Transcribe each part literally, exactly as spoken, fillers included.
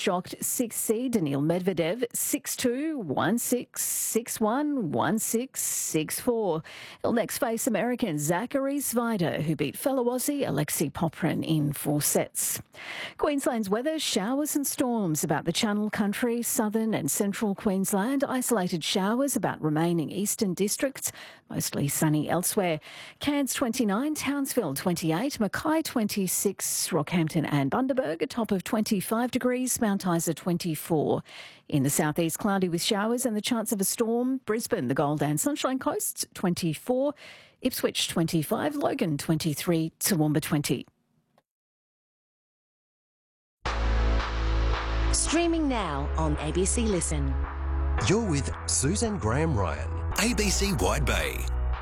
shocked six seed Daniil Medvedev six two, one six, six one, one six, six four. He'll next face American Zachary Svider, who beat fellow Aussie Alexei Poprin in four sets. Queensland's weather, showers and storms about the Channel Country, southern and central Queensland. Isolated showers about remaining eastern districts, mostly sunny elsewhere. Cairns twenty-nine, Townsville twenty-eight, Mackay twenty-six, Rockhampton and Bundaberg a top of twenty-five degrees, Mount Isa twenty-four. In the southeast, cloudy with showers and the chance of a storm. Brisbane, the Gold and Sunshine Coast twenty-four, Ipswich twenty-five, Logan twenty-three, Toowoomba twenty. Streaming now on A B C Listen. You're with Suzanne Graham Ryan, A B C Wide Bay.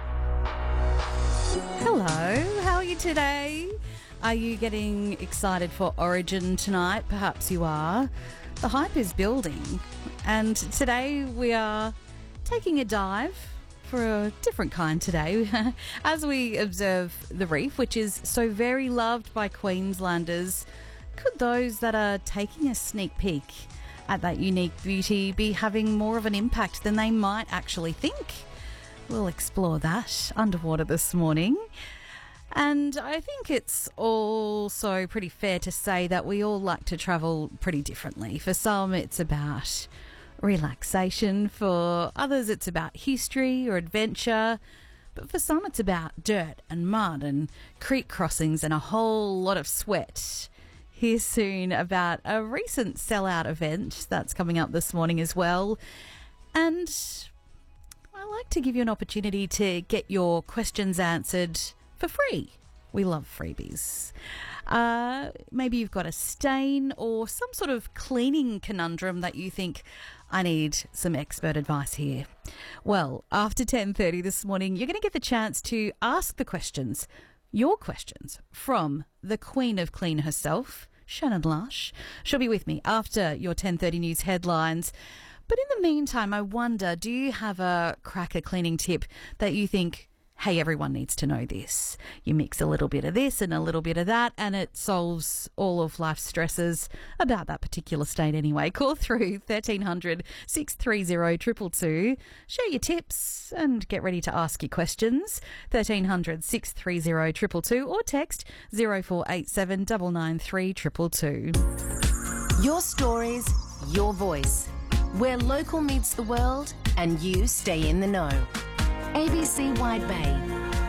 Hello, how are you today? Are you getting excited for Origin tonight? Perhaps you are. The hype is building, and today we are taking a dive for a different kind today as we observe the reef, which is so very loved by Queenslanders. Could those that are taking a sneak peek at that unique beauty be having more of an impact than they might actually think? We'll explore that underwater this morning. And I think it's also pretty fair to say that we all like to travel pretty differently. For some, it's about relaxation. For others, it's about history or adventure. But for some, it's about dirt and mud and creek crossings and a whole lot of sweat. Hear soon about a recent sellout event that's coming up this morning as well. And I like to give you an opportunity to get your questions answered for free. We love freebies. Uh, maybe you've got a stain or some sort of cleaning conundrum that you think, I need some expert advice here. Well, after ten thirty this morning, you're going to get the chance to ask the questions, your questions, from the Queen of Clean herself, Shannon Lush. She'll be with me after your ten thirty news headlines. But in the meantime, I wonder, do you have a cracker cleaning tip that you think, hey, everyone needs to know this? You mix a little bit of this and a little bit of that, and it solves all of life's stresses about that particular state anyway. Call through thirteen hundred, six three zero, two two two. Share your tips and get ready to ask your questions. thirteen hundred, six three zero, two two two or text zero four eight seven, nine nine three, two two two. Your stories, your voice. Where local meets the world and you stay in the know. A B C Wide Bay.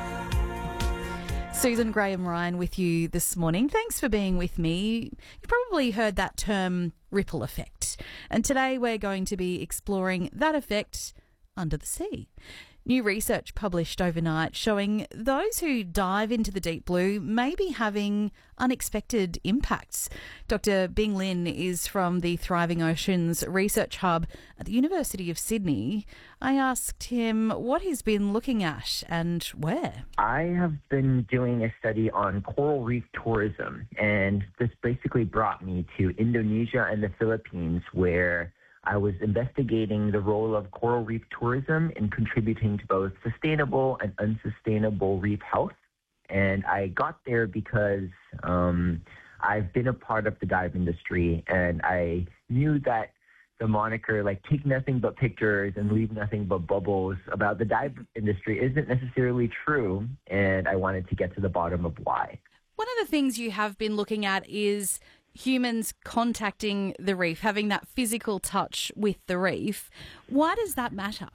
Susan Graham Ryan with you this morning. Thanks for being with me. You probably heard that term ripple effect. And today we're going to be exploring that effect under the sea. New research published overnight showing those who dive into the deep blue may be having unexpected impacts. Doctor Bing Lin is from the Thriving Oceans Research Hub at the University of Sydney. I asked him what he's been looking at and where. I have been doing a study on coral reef tourism, and this basically brought me to Indonesia and the Philippines, where I was investigating the role of coral reef tourism in contributing to both sustainable and unsustainable reef health. And I got there because um, I've been a part of the dive industry, and I knew that the moniker, like, take nothing but pictures and leave nothing but bubbles about the dive industry isn't necessarily true, and I wanted to get to the bottom of why. One of the things you have been looking at is humans contacting the reef, having that physical touch with the reef. Why does that matter?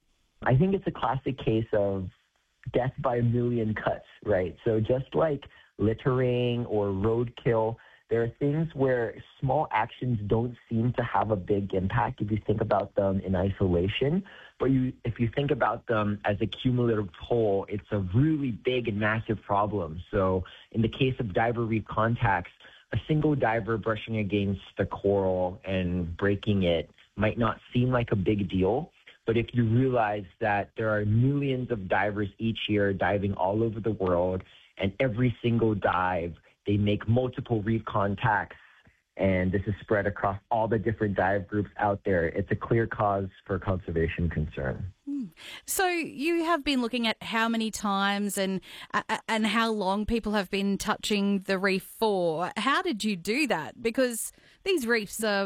I think it's a classic case of death by a million cuts, right? So just like littering or roadkill, there are things where small actions don't seem to have a big impact if you think about them in isolation. But you, if you think about them as a cumulative whole, it's a really big and massive problem. So in the case of diver reef contacts, a single diver brushing against the coral and breaking it might not seem like a big deal. But if you realize that there are millions of divers each year diving all over the world, and every single dive, they make multiple reef contacts, and this is spread across all the different dive groups out there, it's a clear cause for conservation concern. Mm. So you have been looking at how many times and uh, and how long people have been touching the reef for. How did you do that? Because these reefs are